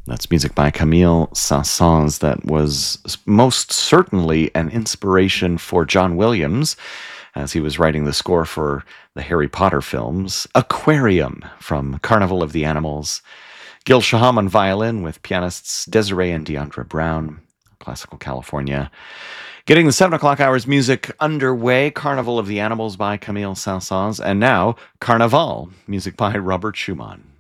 That's music by Camille Saint-Saëns that was most certainly an inspiration for John Williams as he was writing the score for the Harry Potter films. Aquarium from Carnival of the Animals. Gil Shaham on violin with pianists Desiree and Deandra Brown, Classical California. Getting the 7 o'clock hours music underway, Carnival of the Animals by Camille Saint-Saëns, and now Carnaval, music by Robert Schumann.